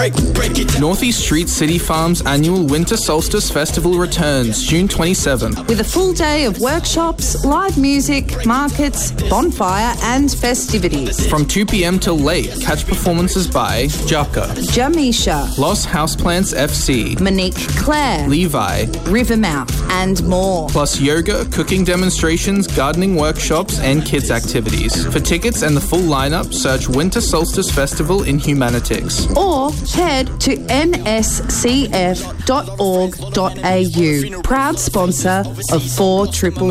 break it down. Northeast Street City Farms annual Winter Solstice Festival returns June 27. With a full day of workshops, live music, markets, bonfire and festivities. From 2 p.m. till late, catch performances by Jaka, Jamisha, Los Houseplants FC, Monique Claire, Levi, Rivermouth and more. plus yoga, cooking demonstrations, gardening workshops and kids activities. For tickets and the full lineup, search Winter Solstice Festival in Humanitix. Or head to nscf.org.au. Proud sponsor of 4 Triple